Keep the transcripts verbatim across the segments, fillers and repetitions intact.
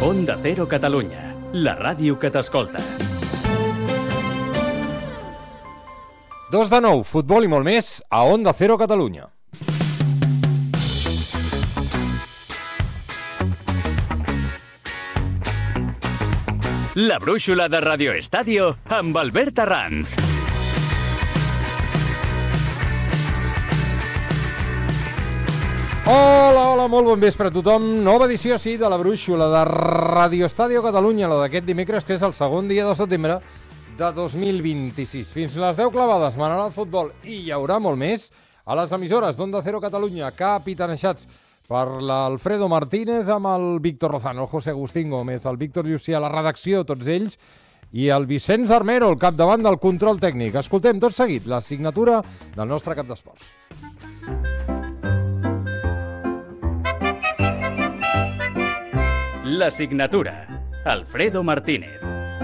Onda Cero Catalunya, la ràdio que t'escolta. Dos de nou, futbol i molt més a Onda Cero Catalunya. La brúixola de Radio Estadio amb Albert Arranz. Hola, hola, molt bon vespre a tothom. Nova edició, sí, de la brúixola de Radio Estadio Catalunya, la d'aquest dimecres, que és el segon dia de setembre de dos mil vint-i-sis. Fins les deu clavades manarà el futbol i hi haurà molt més a les emissores d'Onda Cero Catalunya, capitanejats per l'Alfredo Martínez amb el Víctor Lozano, el José Agustín Gómez, el Víctor Llucià a la redacció, tots ells, i el Vicenç Armero, el capdavant del control tècnic. Escoltem tot seguit la signatura del nostre cap d'esports. La signatura, Alfredo Martínez.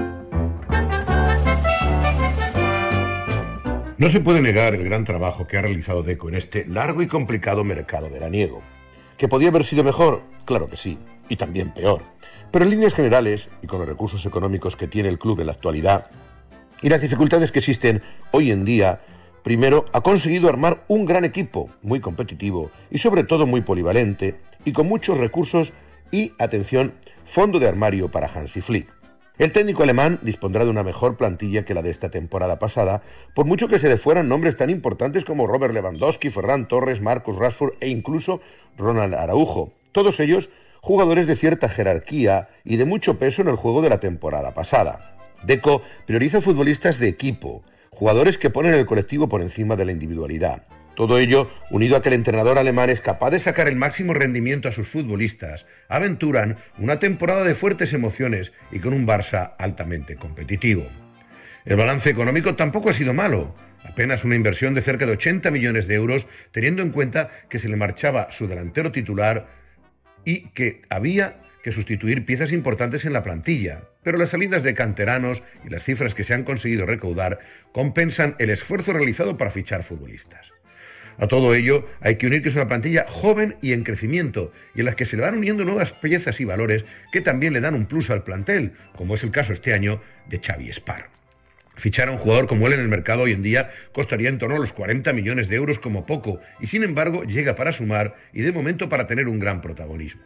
No se puede negar el gran trabajo que ha realizado Deco en este largo y complicado mercado veraniego. ¿Que podía haber sido mejor? Claro que sí, y también peor. Pero en líneas generales, y con los recursos económicos que tiene el club en la actualidad, y las dificultades que existen hoy en día, primero, ha conseguido armar un gran equipo, muy competitivo, y sobre todo muy polivalente, y con muchos recursos y, atención, fondo de armario para Hansi Flick. El técnico alemán dispondrá de una mejor plantilla que la de esta temporada pasada, por mucho que se le fueran nombres tan importantes como Robert Lewandowski, Ferran Torres, Marcus Rashford e incluso Ronald Araujo. Todos ellos jugadores de cierta jerarquía y de mucho peso en el juego de la temporada pasada. Deco prioriza futbolistas de equipo, jugadores que ponen el colectivo por encima de la individualidad. Todo ello, unido a que el entrenador alemán es capaz de sacar el máximo rendimiento a sus futbolistas, aventuran una temporada de fuertes emociones y con un Barça altamente competitivo. El balance económico tampoco ha sido malo, apenas una inversión de cerca de ochenta millones de euros, teniendo en cuenta que se le marchaba su delantero titular y que había que sustituir piezas importantes en la plantilla, pero las salidas de canteranos y las cifras que se han conseguido recaudar compensan el esfuerzo realizado para fichar futbolistas. A todo ello hay que unir que es una plantilla joven y en crecimiento, y en la que se le van uniendo nuevas piezas y valores que también le dan un plus al plantel, como es el caso este año de Xavi Espar. Fichar a un jugador como él en el mercado hoy en día costaría en torno a los cuarenta millones de euros como poco, y sin embargo llega para sumar y de momento para tener un gran protagonismo.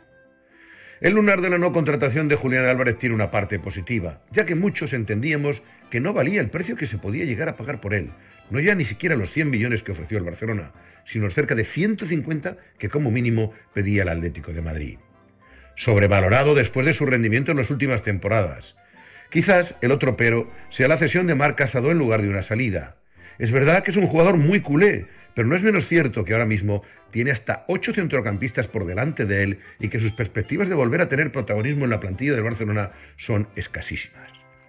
El lunar de la no contratación de Julián Álvarez tiene una parte positiva, ya que muchos entendíamos que no valía el precio que se podía llegar a pagar por él, no ya ni siquiera los cien millones que ofreció el Barcelona, sino los cerca de ciento cincuenta que como mínimo pedía el Atlético de Madrid. Sobrevalorado después de su rendimiento en las últimas temporadas. Quizás el otro pero sea la cesión de Marc Casado en lugar de una salida. Es verdad que es un jugador muy culé, pero no es menos cierto que ahora mismo tiene hasta ocho centrocampistas por delante de él y que sus perspectivas de volver a tener protagonismo en la plantilla del Barcelona son escasísimas.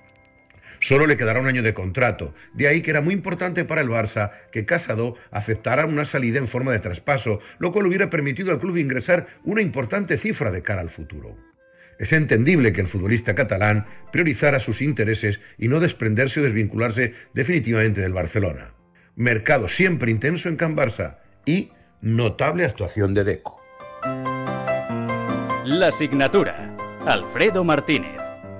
Solo le quedará un año de contrato, de ahí que era muy importante para el Barça que Casado aceptara una salida en forma de traspaso, lo cual hubiera permitido al club ingresar una importante cifra de cara al futuro. Es entendible que el futbolista catalán priorizara sus intereses y no desprenderse o desvincularse definitivamente del Barcelona. Mercado siempre intenso en Can Barça y notable actuación de Deco. La signatura, Alfredo Martínez.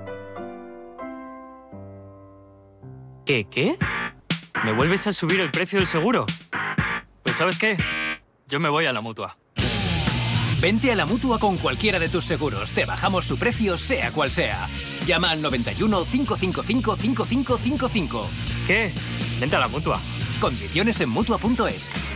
¿Qué, qué? ¿Me vuelves a subir el precio del seguro? Pues ¿sabes qué? Yo me voy a la Mutua. Vente a la Mutua con cualquiera de tus seguros. Te bajamos su precio, sea cual sea. Llama al noventa y uno, cinco cinco cinco, cinco cinco cinco cinco. ¿Qué? Vente a la Mutua. Condiciones en Mutua punto es.